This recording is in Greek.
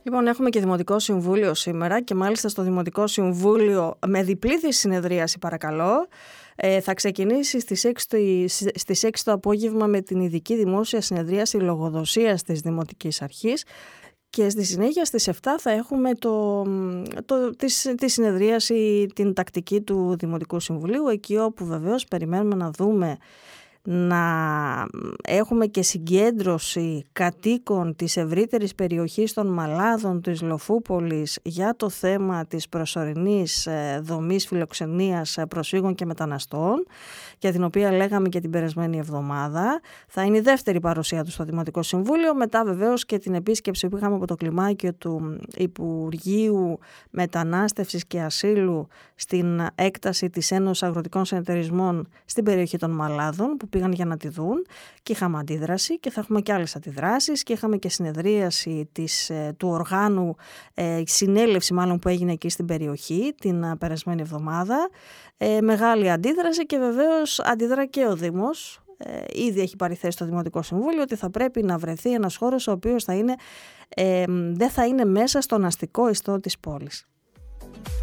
Λοιπόν, έχουμε και Δημοτικό Συμβούλιο σήμερα και μάλιστα στο Δημοτικό Συμβούλιο με διπλή συνεδρίαση, παρακαλώ. Θα ξεκινήσει στις 6 το απόγευμα με την ειδική δημόσια συνεδρίαση λογοδοσίας της Δημοτικής Αρχής και στη συνέχεια στις 7 θα έχουμε τη συνεδρίαση, την τακτική του Δημοτικού Συμβουλίου, εκεί όπου βεβαίως περιμένουμε να δούμε να έχουμε και συγκέντρωση κατοίκων της ευρύτερης περιοχής των Μαλάδων της Λοφούπολης για το θέμα της προσωρινής δομής φιλοξενίας προσφύγων και μεταναστών, για την οποία λέγαμε και την περασμένη εβδομάδα. Θα είναι η δεύτερη παρουσία του στο Δημοτικό Συμβούλιο, μετά βεβαίως και την επίσκεψη που είχαμε από το κλιμάκιο του Υπουργείου Μετανάστευσης και Ασύλου στην έκταση της Ένωσης Αγροτικών Συνεταιρισμών στην περιοχή των Μαλάδων, που πήγαν για να τη δουν και είχαμε αντίδραση και θα έχουμε και άλλες αντιδράσεις και είχαμε και συνεδρίαση του οργάνου, συνέλευση μάλλον που έγινε εκεί στην περιοχή την περασμένη εβδομάδα. Μεγάλη αντίδραση και βεβαίως αντιδρά και ο Δήμος. Ήδη έχει πάρει θέση στο Δημοτικό Συμβούλιο ότι θα πρέπει να βρεθεί ένας χώρος ο οποίος δεν θα είναι μέσα στον αστικό ιστό της πόλης.